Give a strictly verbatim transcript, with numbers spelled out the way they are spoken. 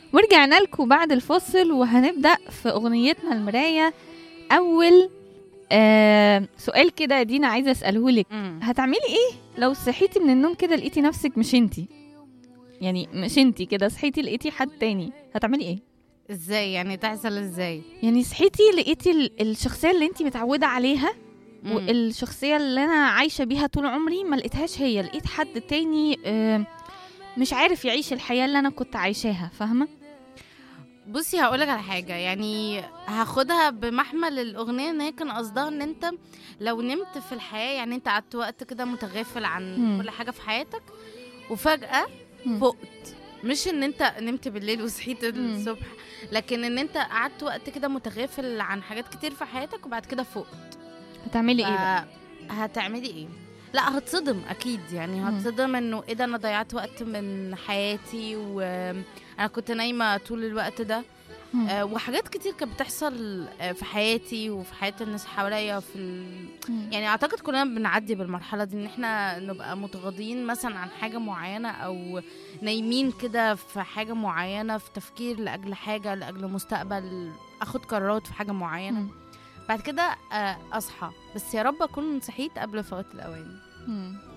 ورجعنا لكم بعد الفاصل، وهنبدأ في أغنيتنا المراية. أول آه سؤال كده يا دينا عايزة أسأله لك، هتعملي إيه لو صحيتي من النوم كده لقيتي نفسك مش انتي؟ يعني مش انتي كده، صحيتي لقيتي حد تاني، هتعملي إيه؟ ازاي يعني؟ تحصل ازاي؟ يعني صحيتي لقيتي ال- الشخصية اللي انتي متعودة عليها، مم. والشخصية اللي أنا عايشة بيها طول عمري ما لقيتهاش هي، لقيت حد تاني آه مش عارف يعيش الحياة اللي أنا كنت عايشاها، فاهمة؟ بصي هقولك على حاجة، يعني هاخدها بمحمل الأغنية ان هي كان قصدها ان انت لو نمت في الحياة، يعني انت قعدت وقت كده متغافل عن مم. كل حاجة في حياتك وفجأة مم. فقت. مش ان انت نمت بالليل وصحيت مم. الصبح، لكن ان انت قعدت وقت كده متغافل عن حاجات كتير في حياتك وبعد كده فقت. هتعملي إيه بقى؟ هتعملي ايه؟ لا هتصدم اكيد، يعني مم. هتصدم انه ايه ده، انا ضيعت وقت من حياتي وانا كنت نايمه طول الوقت ده. مم. آه، وحاجات كتير كانت بتحصل آه، في حياتي وفي حياة الناس حواليا في ال... مم. يعني اعتقد كلنا بنعدي بالمرحلة دي، ان احنا نبقى متغاضين مثلا عن حاجة معينة او نايمين كده في حاجة معينة، في تفكير لأجل حاجة، لأجل مستقبل، اخد قرارات في حاجة معينة، مم. بعد كده آه، اصحى، بس يا رب اكون صحيت قبل فوات الاوان. مم.